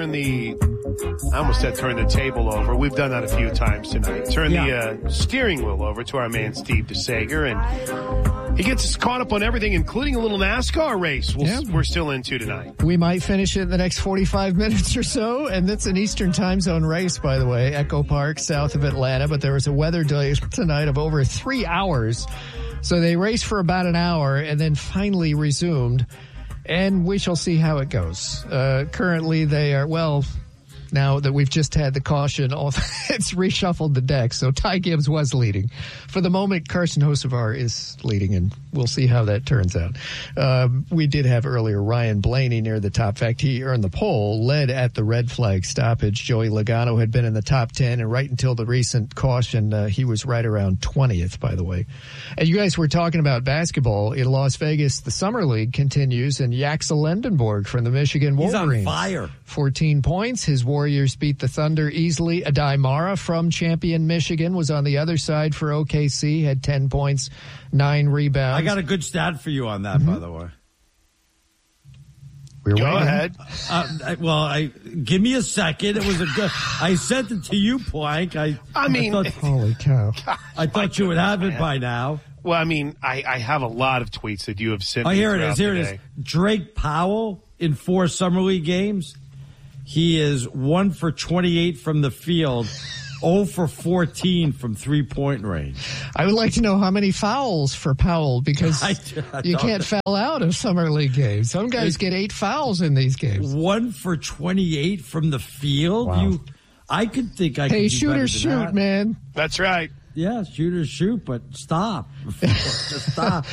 I almost said turn the table over. We've done that a few times tonight. Turn the steering wheel over to our man Steve DeSager, and he gets us caught up on everything, including a little NASCAR race we're still into tonight. We might finish it in the next 45 minutes or so, and that's an Eastern time zone race, by the way, Echo Park, south of Atlanta, but there was a weather delay tonight of over 3 hours. So they raced for about an hour and then finally resumed. And we shall see how it goes. Currently, they are, now that we've just had the caution, it's reshuffled the deck. So Ty Gibbs was leading. For the moment, Carson Hocevar is leading, and we'll see how that turns out. We did have earlier Ryan Blaney near the top. In fact, he earned the pole, led at the red flag stoppage. Joey Logano had been in the top 10, and right until the recent caution, he was right around 20th, by the way. And you guys were talking about basketball. In Las Vegas, the Summer League continues, and Yaxel Lendenborg from the Michigan Wolverines. He's on fire. 14 points. His Warriors beat the Thunder easily. Adai Mara from champion Michigan was on the other side for OKC, had 10 points, 9 rebounds. I got a good stat for you on that, by the way. Go ahead. Give me a second. It was a good. I sent it to you, Plank. I thought, holy cow! I thought you would have it by now. Well, I mean, I have a lot of tweets that you have sent me. Here it is. Here it is. Drake Powell in 4 Summer League games. He is 1 for 28 from the field, 0 for 14 from 3-point range. I would like to know how many fouls for Powell, because you can't foul out of Summer League games. Some guys get 8 fouls in these games. 1 for 28 from the field? Wow. I could think I could Hey, do shoot better or than shoot, that. man. That's right. Yeah, shoot or shoot, but stop. Just stop.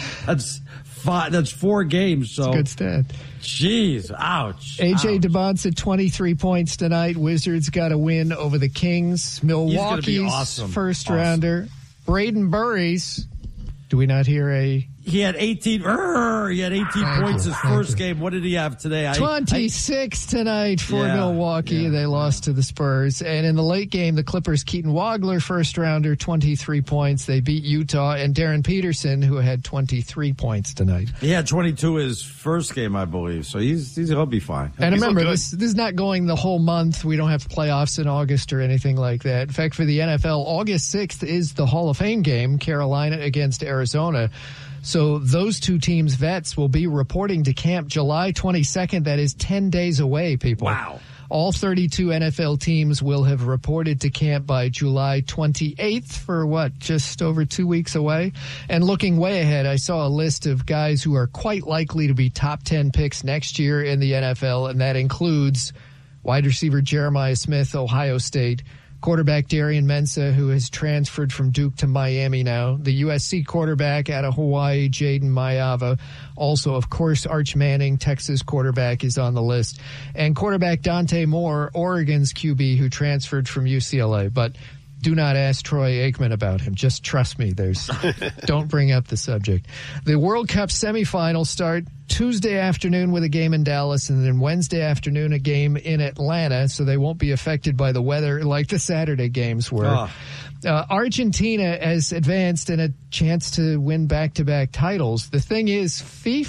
That's 4 games. So Good stat. Jeez, ouch. A.J. DeBonce at 23 points tonight. Wizards got a win over the Kings. Milwaukee's first rounder. Braden Burries. Do we not hear He had 18. He had 18 points his first game. What did he have today? 26 tonight for Milwaukee. They lost to the Spurs. And in the late game, the Clippers' Keaton Wagler, first rounder, 23 points. They beat Utah. And Darren Peterson, who had 23 points tonight. He had 22 his first game, I believe. So he'll be fine. And remember, this is not going the whole month. We don't have playoffs in August or anything like that. In fact, for the NFL, August 6th is the Hall of Fame game, Carolina against Arizona. So those two teams' vets will be reporting to camp July 22nd. That is 10 days away, people. Wow. All 32 NFL teams will have reported to camp by July 28th for just over 2 weeks away. And looking way ahead, I saw a list of guys who are quite likely to be top 10 picks next year in the NFL, and that includes wide receiver Jeremiah Smith, Ohio State, quarterback Darian Mensah, who has transferred from Duke to Miami now. The USC quarterback out of Hawaii, Jaden Mayava. Also, of course, Arch Manning, Texas quarterback, is on the list. And quarterback Dante Moore, Oregon's QB, who transferred from UCLA. But do not ask Troy Aikman about him. Just trust me. Don't bring up the subject. The World Cup semifinals start Tuesday afternoon with a game in Dallas, and then Wednesday afternoon a game in Atlanta, so they won't be affected by the weather like the Saturday games were. Argentina has advanced in a chance to win back-to-back titles. The thing is,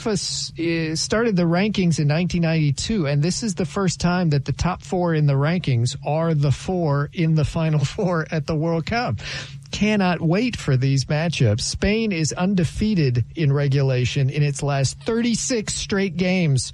FIFA started the rankings in 1992, and this is the first time that the top 4 in the rankings are the 4 in the Final Four at the World Cup. Cannot wait for these matchups. Spain is undefeated in regulation in its last 36 straight games.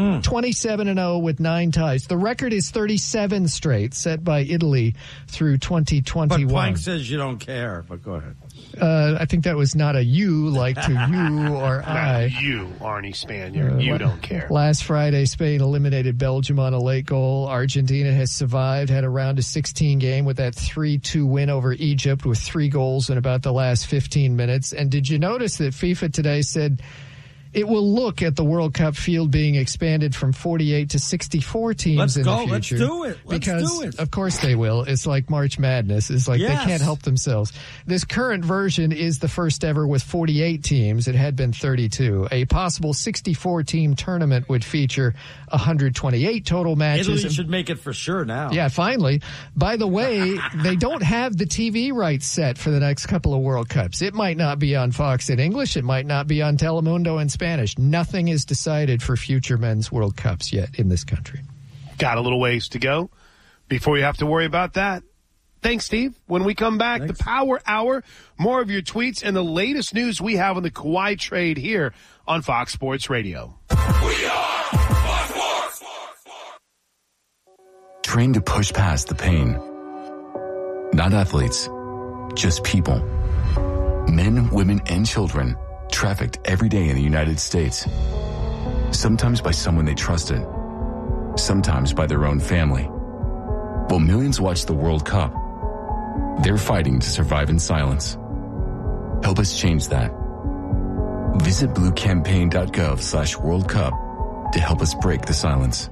27-0 with 9 ties. The record is 37 straight, set by Italy through 2021. But Plank says you don't care, but go ahead. I think that was not a you, like to you or I. Not you, Arnie Spaniard. You don't care. Last Friday, Spain eliminated Belgium on a late goal. Argentina has survived, had a round of 16 game with that 3-2 win over Egypt with 3 goals in about the last 15 minutes. And did you notice that FIFA today said it will look at the World Cup field being expanded from 48 to 64 teams in the future. Let's do it. Because, of course they will. It's like March Madness. It's like they can't help themselves. This current version is the first ever with 48 teams. It had been 32. A possible 64-team tournament would feature 128 total matches. Italy should make it for sure now. Yeah, finally. By the way, they don't have the TV rights set for the next couple of World Cups. It might not be on Fox in English. It might not be on Telemundo in Spanish. Nothing is decided for future men's World Cups yet in this country. got a little ways to go before you have to worry about that. Thanks, Steve. When we come back, The Power Hour, more of your tweets and the latest news we have on the Kawhi trade here on Fox Sports Radio. We are Fox Sports. Trained to push past the pain. Not athletes, just people. Men, women, and children trafficked every day in the United States. Sometimes by someone they trusted. Sometimes by their own family. While millions watch the World Cup, they're fighting to survive in silence. Help us change that. Visit bluecampaign.gov/World Cup to help us break the silence.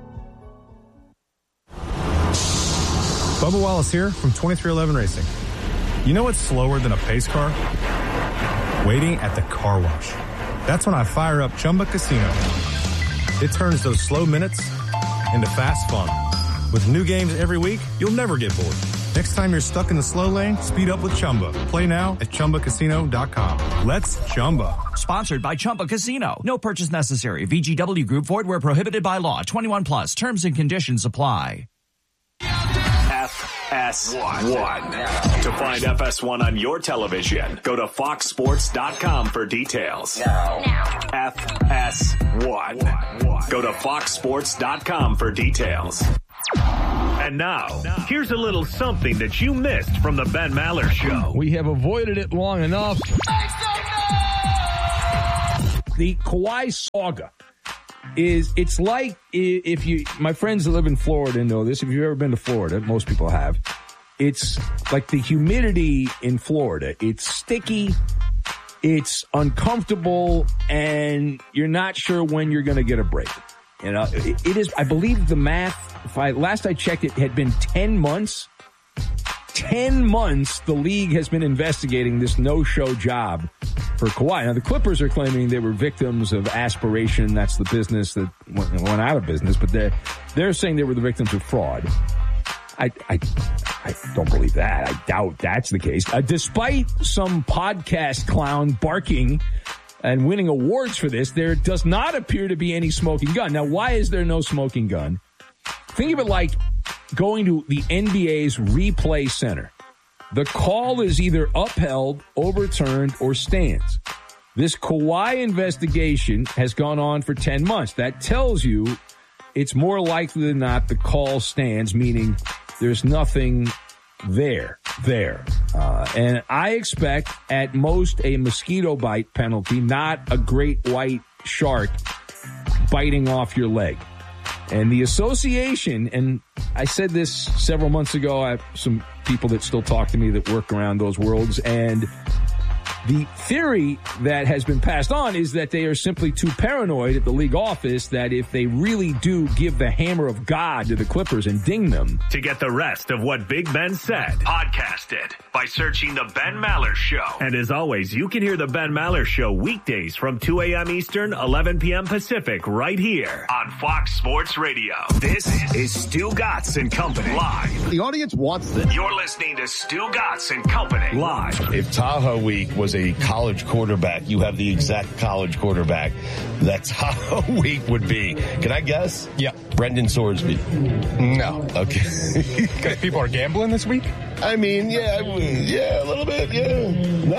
Bubba Wallace here from 2311 Racing. You know what's slower than a pace car? Waiting at the car wash. That's when I fire up Chumba Casino. It turns those slow minutes into fast fun. With new games every week, you'll never get bored. Next time you're stuck in the slow lane, speed up with Chumba. Play now at ChumbaCasino.com. Let's Chumba. Sponsored by Chumba Casino. No purchase necessary. VGW Group. Void where prohibited by law. 21 plus. Terms and conditions apply. FS1. To find FS1 on your television, go to foxsports.com for details. Now. FS1. Go to foxsports.com for details. And now, here's a little something that you missed from the Ben Maller Show. We have avoided it long enough. The Kawhi saga it's like if you, my friends that live in Florida know this, if you've ever been to Florida, most people have, it's like the humidity in Florida. It's sticky, it's uncomfortable, and you're not sure when you're going to get a break. You know, it is, I believe the math, last I checked, it had been 10 months. 10 months the league has been investigating this no-show job for Kawhi. Now, the Clippers are claiming they were victims of aspiration. That's the business that went out of business. But they're saying they were the victims of fraud. I don't believe that. I doubt that's the case. Despite some podcast clown barking and winning awards for this, there does not appear to be any smoking gun. Now, why is there no smoking gun? Think of it like going to the NBA's replay center. The call is either upheld, overturned, or stands. This Kawhi investigation has gone on for 10 months. That tells you it's more likely than not the call stands, meaning there's nothing there. And I expect at most a mosquito bite penalty, not a great white shark biting off your leg. And the association, and I said this several months ago, I have some people that still talk to me that work around those worlds, and the theory that has been passed on is that they are simply too paranoid at the league office that if they really do give the hammer of God to the Clippers and ding them. To get the rest of what Big Ben said, podcast it by searching The Ben Maller Show. And as always, you can hear The Ben Maller Show weekdays from 2 a.m. Eastern, 11 p.m. Pacific, right here on Fox Sports Radio. This is Stu Gatz and Company live. The audience wants this. You're listening to Stu Gatz and Company live. If Tahoe Week was a college quarterback, you have the exact college quarterback that Tahoe Week would be. Can I guess? Yeah. Brendan Sorsby. No. Okay. Because people are gambling this week? I mean, yeah, a little bit, yeah.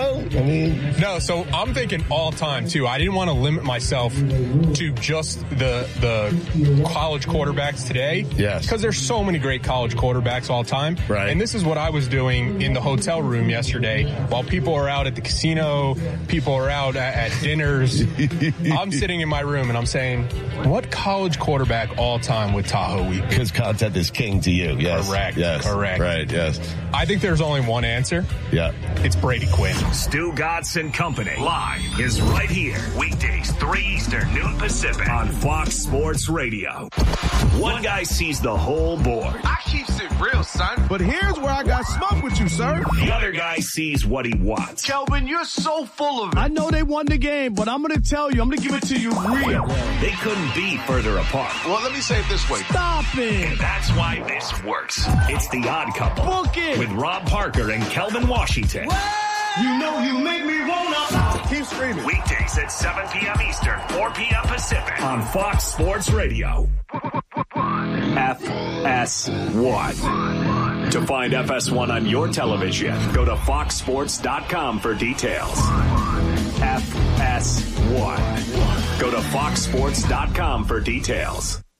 No, so I'm thinking all time, too. I didn't want to limit myself to just the college quarterbacks today. Yes. Because there's so many great college quarterbacks all time. Right. And this is what I was doing in the hotel room yesterday. While people are out at the casino, people are out at dinners, I'm sitting in my room and I'm saying, what college quarterback all time with Tahoe Week? Because content is king to you, yes. Correct. Yes. Correct. Right, yes. I think there's only one answer. Yeah. It's Brady Quinn. Stu Gatz and Company live is right here. Weekdays, 3 Eastern, noon Pacific on Fox Sports Radio. One guy sees the whole board. I keeps it real, son. But here's where I got smoke with you, sir. The other guy sees what he wants. Kelvin, you're so full of it. I know they won the game, but I'm going to tell you, I'm going to give it to you real. They couldn't be further apart. Well, let me say it this way. Stop it. And that's why this works. It's The Odd Couple. Book it. With Rob Parker and Kelvin Washington. You know you make me wanna. Keep screaming. Weekdays at 7 p.m. Eastern, 4 p.m. Pacific on Fox Sports Radio. FS1. To find FS1 on your television, go to foxsports.com for details. FS1. Go to foxsports.com for details.